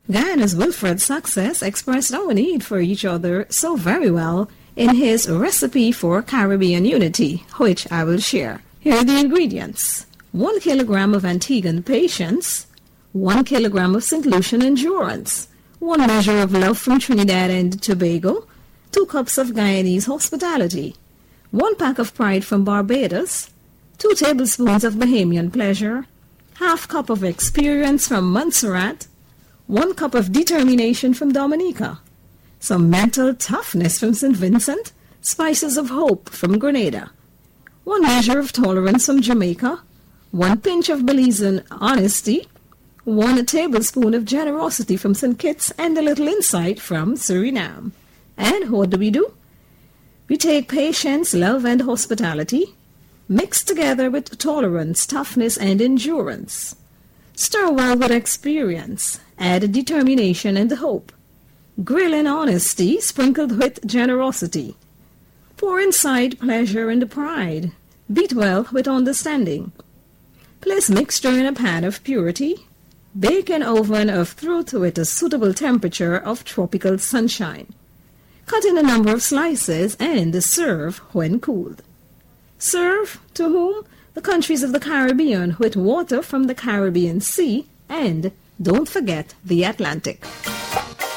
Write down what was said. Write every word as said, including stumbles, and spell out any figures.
Guyana's Wilfred Success expressed our need for each other so very well in his recipe for Caribbean unity, which I will share. Here are the ingredients. One kilogram of Antiguan patience, one kilogram of Saint Lucian endurance, one measure of love from Trinidad and Tobago, two cups of Guyanese hospitality, one pack of pride from Barbados, two tablespoons of Bahamian pleasure, half cup of experience from Montserrat, one cup of determination from Dominica, some mental toughness from Saint Vincent, spices of hope from Grenada, one measure of tolerance from Jamaica, one pinch of Belizean honesty, one tablespoon of generosity from Saint Kitts, and a little insight from Suriname. And what do we do? We take patience, love, and hospitality, mixed together with tolerance, toughness, and endurance. Stir well with experience, add determination and hope. Grill in honesty, sprinkled with generosity. Pour inside pleasure and pride. Beat well with understanding. Place mixture in a pan of purity. Bake in oven of truth with a suitable temperature of tropical sunshine. Cut in a number of slices and serve when cooled. Serve to whom? The countries of the Caribbean with water from the Caribbean Sea, and don't forget the Atlantic.